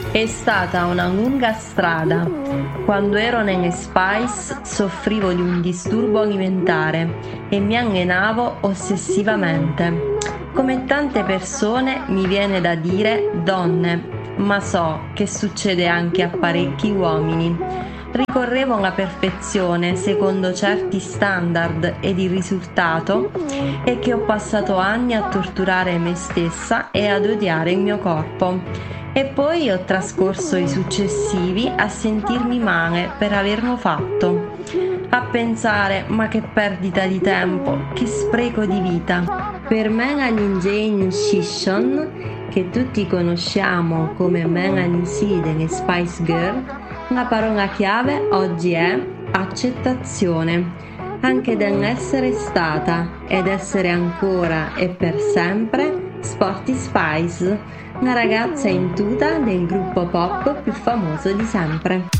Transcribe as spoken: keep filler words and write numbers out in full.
È stata una lunga strada. Quando ero nelle Spice soffrivo di un disturbo alimentare e mi allenavo ossessivamente. Come tante persone mi viene da dire donne, ma so che succede anche a parecchi uomini. Ricorrevo alla perfezione secondo certi standard ed il risultato è che ho passato anni a torturare me stessa e ad odiare il mio corpo. E poi ho trascorso i successivi a sentirmi male per averlo fatto, a pensare ma che perdita di tempo, che spreco di vita. Per Melanie Jane Shishon, che tutti conosciamo come Melanie C delle Spice Girl, la parola chiave oggi è accettazione, anche dell'essere stata ed essere ancora e per sempre Sporty Spice, la ragazza in tuta del gruppo pop più famoso di sempre.